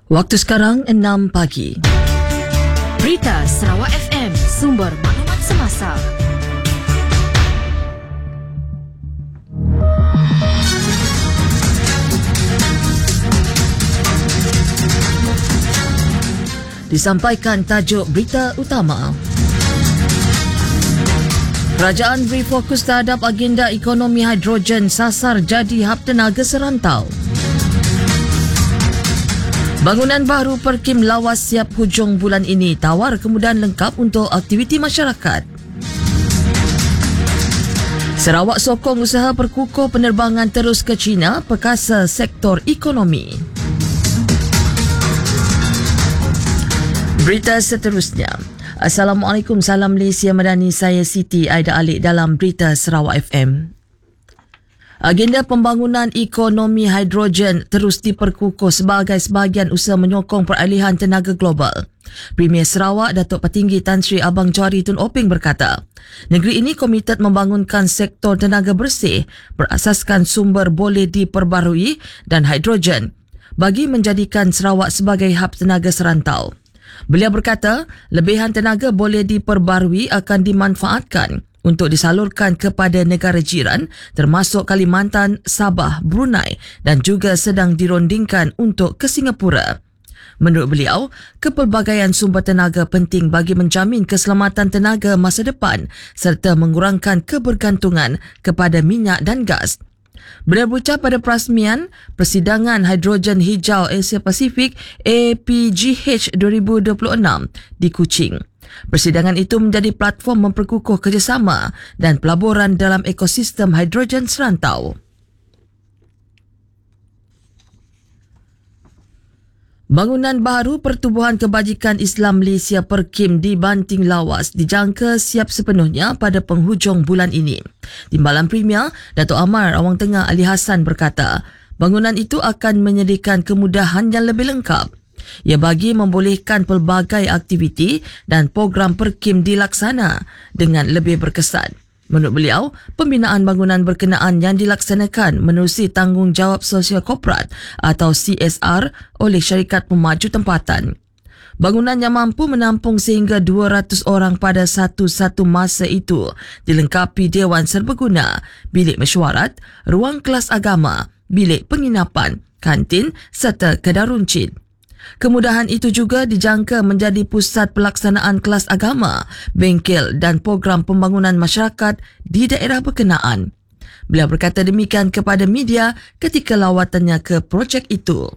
Waktu sekarang 6 pagi. Berita Sarawak FM, sumber maklumat semasa. Disampaikan tajuk berita utama. Kerajaan beri fokus terhadap agenda ekonomi hidrogen sasar jadi hub tenaga serantau. Bangunan baru Perkim Lawas siap hujung bulan ini, tawar kemudahan lengkap untuk aktiviti masyarakat. Sarawak sokong usaha perkukuh penerbangan terus ke China, perkasa sektor ekonomi. Berita seterusnya. Assalamualaikum, salam Malaysia Madani, saya Siti Aida Alik dalam Berita Sarawak FM. Agenda pembangunan ekonomi hidrogen terus diperkukuh sebagai sebahagian usaha menyokong peralihan tenaga global. Premier Sarawak Datuk Petinggi Tan Sri Abang Johari Tun Oping berkata, negeri ini komited membangunkan sektor tenaga bersih berasaskan sumber boleh diperbarui dan hidrogen bagi menjadikan Sarawak sebagai hub tenaga serantau. Beliau berkata, lebihan tenaga boleh diperbarui akan dimanfaatkan untuk disalurkan kepada negara jiran termasuk Kalimantan, Sabah, Brunei dan juga sedang dirundingkan untuk ke Singapura. Menurut beliau, kepelbagaian sumber tenaga penting bagi menjamin keselamatan tenaga masa depan serta mengurangkan kebergantungan kepada minyak dan gas. Beliau berucap pada perasmian Persidangan Hidrogen Hijau Asia Pasifik APGH 2026 di Kuching. Persidangan itu menjadi platform memperkukuh kerjasama dan pelaburan dalam ekosistem hidrogen serantau. Bangunan baru Pertubuhan Kebajikan Islam Malaysia Perkim di Banting Lawas dijangka siap sepenuhnya pada penghujung bulan ini. Timbalan Premier, Datuk Amar Awang Tengah Ali Hassan berkata, bangunan itu akan menyediakan kemudahan yang lebih lengkap. Ia bagi membolehkan pelbagai aktiviti dan program Perkim dilaksana dengan lebih berkesan. Menurut beliau, pembinaan bangunan berkenaan yang dilaksanakan menerusi tanggungjawab sosial korporat atau CSR oleh syarikat pemaju tempatan. Bangunan yang mampu menampung sehingga 200 orang pada satu masa itu dilengkapi dewan serbaguna, bilik mesyuarat, ruang kelas agama, bilik penginapan, kantin serta kedai runcit. Kemudahan itu juga dijangka menjadi pusat pelaksanaan kelas agama, bengkel dan program pembangunan masyarakat di daerah berkenaan. Beliau berkata demikian kepada media ketika lawatannya ke projek itu.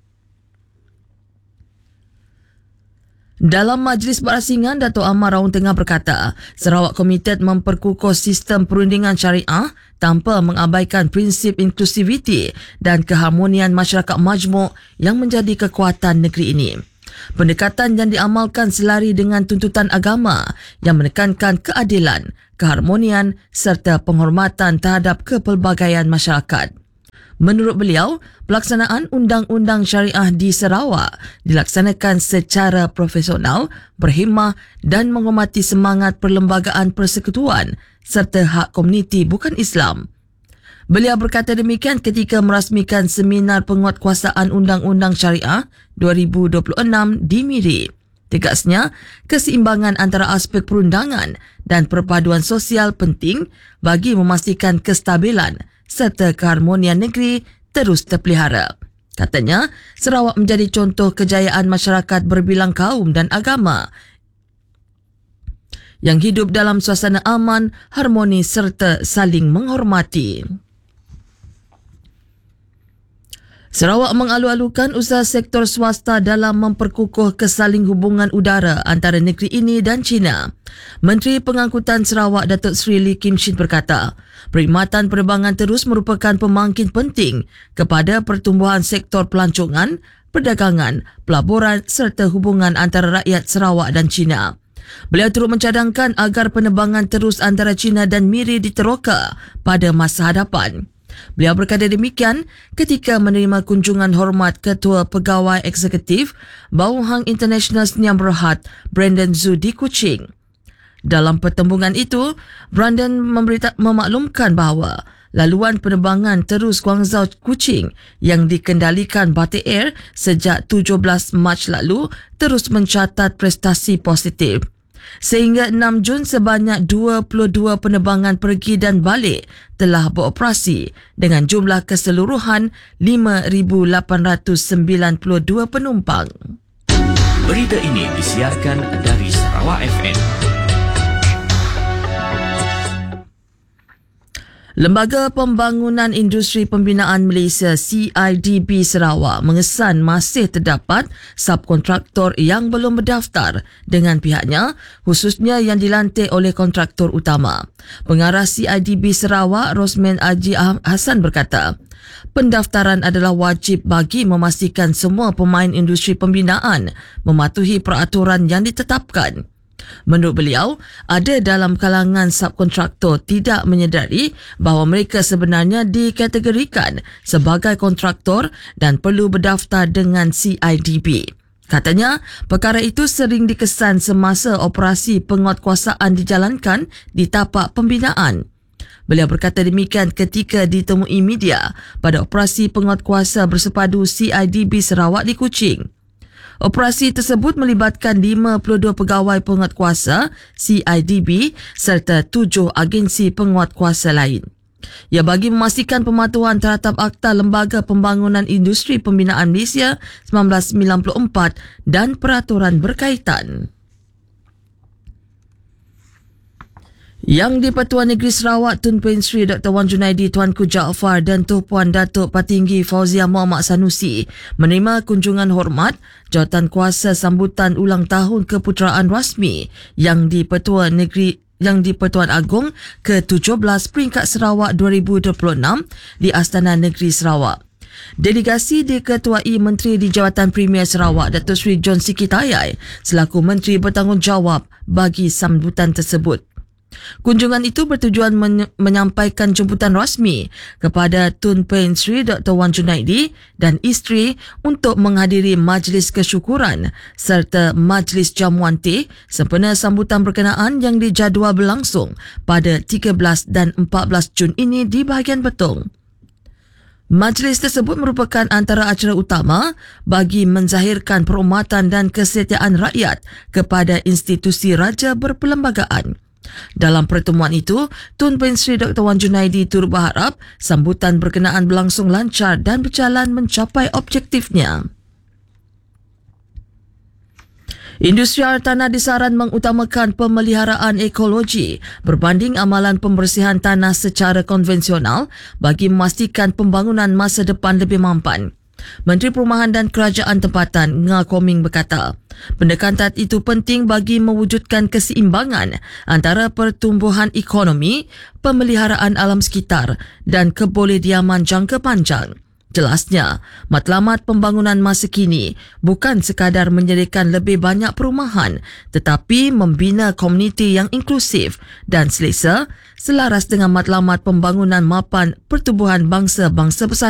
Dalam majlis berasingan, Datuk Amar Rawang Tengah berkata, Sarawak komited memperkukuh sistem perundingan syariah tanpa mengabaikan prinsip inklusiviti dan keharmonian masyarakat majmuk yang menjadi kekuatan negeri ini. Pendekatan yang diamalkan selari dengan tuntutan agama yang menekankan keadilan, keharmonian serta penghormatan terhadap kepelbagaian masyarakat. Menurut beliau, pelaksanaan undang-undang syariah di Sarawak dilaksanakan secara profesional, berhemah dan menghormati semangat perlembagaan persekutuan serta hak komuniti bukan Islam. Beliau berkata demikian ketika merasmikan seminar penguatkuasaan undang-undang syariah 2026 di Miri. Tegasnya, keseimbangan antara aspek perundangan dan perpaduan sosial penting bagi memastikan kestabilan serta keharmonian negeri terus terpelihara. Katanya, Sarawak menjadi contoh kejayaan masyarakat berbilang kaum dan agama yang hidup dalam suasana aman, harmoni serta saling menghormati. Sarawak mengalu-alukan usaha sektor swasta dalam memperkukuh kesaling hubungan udara antara negeri ini dan China. Menteri Pengangkutan Sarawak Datuk Seri Lee Kim Shin berkata, perkhidmatan penerbangan terus merupakan pemangkin penting kepada pertumbuhan sektor pelancongan, perdagangan, pelaburan serta hubungan antara rakyat Sarawak dan China. Beliau turut mencadangkan agar penerbangan terus antara China dan Miri diteroka pada masa hadapan. Beliau berkata demikian ketika menerima kunjungan hormat Ketua Pegawai Eksekutif Bauhang International Sdn Bhd Brandon Zhu di Kuching. Dalam pertembungan itu, Brandon memaklumkan bahawa laluan penerbangan terus Guangzhou Kuching yang dikendalikan Batik Air sejak 17 Mac lalu terus mencatat prestasi positif. Sehingga 6 Jun sebanyak 22 penerbangan pergi dan balik telah beroperasi dengan jumlah keseluruhan 5,892 penumpang. Berita ini disiarkan dari Sarawak FM. Lembaga Pembangunan Industri Pembinaan Malaysia CIDB Sarawak mengesan masih terdapat subkontraktor yang belum berdaftar dengan pihaknya, khususnya yang dilantik oleh kontraktor utama. Pengarah CIDB Sarawak Rosman Haji Hassan berkata, pendaftaran adalah wajib bagi memastikan semua pemain industri pembinaan mematuhi peraturan yang ditetapkan. Menurut beliau, ada dalam kalangan subkontraktor tidak menyedari bahawa mereka sebenarnya dikategorikan sebagai kontraktor dan perlu berdaftar dengan CIDB. Katanya, perkara itu sering dikesan semasa operasi penguatkuasaan dijalankan di tapak pembinaan. Beliau berkata demikian ketika ditemui media pada operasi penguatkuasa bersepadu CIDB Sarawak di Kuching. Operasi tersebut melibatkan 52 pegawai penguatkuasa CIDB serta 7 agensi penguatkuasa lain. Ia bagi memastikan pematuhan terhadap Akta Lembaga Pembangunan Industri Pembinaan Malaysia 1994 dan peraturan berkaitan. Yang di-Pertuan Negeri Sarawak Tun Pein Sri Dr. Wan Junaidi Tuanku Jaafar dan Tuan Puan Datuk Patinggi Fauzia Muhammad Sanusi menerima kunjungan hormat jawatan kuasa sambutan ulang tahun keputeraan rasmi yang di-Pertuan Agong ke-17 peringkat Sarawak 2026 di Astana Negeri Sarawak. Delegasi diketuai Menteri di Jabatan Premier Sarawak Datuk Seri John Sikitayai selaku Menteri bertanggungjawab bagi sambutan tersebut. Kunjungan itu bertujuan menyampaikan jemputan rasmi kepada Tun Pein Sri Dr. Wan Junaidi dan isteri untuk menghadiri majlis kesyukuran serta majlis jamuan teh sempena sambutan berkenaan yang dijadual berlangsung pada 13 dan 14 Jun ini di bahagian Betong. Majlis tersebut merupakan antara acara utama bagi menzahirkan perkhidmatan dan kesetiaan rakyat kepada institusi raja berperlembagaan. Dalam pertemuan itu, Tun Pein Sri Dr. Wan Junaidi turut berharap sambutan berkenaan berlangsung lancar dan berjalan mencapai objektifnya. Industri hartanah disaran mengutamakan pemeliharaan ekologi berbanding amalan pembersihan tanah secara konvensional bagi memastikan pembangunan masa depan lebih mampan. Menteri Perumahan dan Kerajaan Tempatan Nga Koming berkata, pendekatan itu penting bagi mewujudkan keseimbangan antara pertumbuhan ekonomi, pemeliharaan alam sekitar dan kebolehdiaman jangka panjang. Jelasnya, matlamat pembangunan masa kini bukan sekadar menyediakan lebih banyak perumahan tetapi membina komuniti yang inklusif dan selesa selaras dengan matlamat pembangunan mapan pertubuhan bangsa-bangsa besar.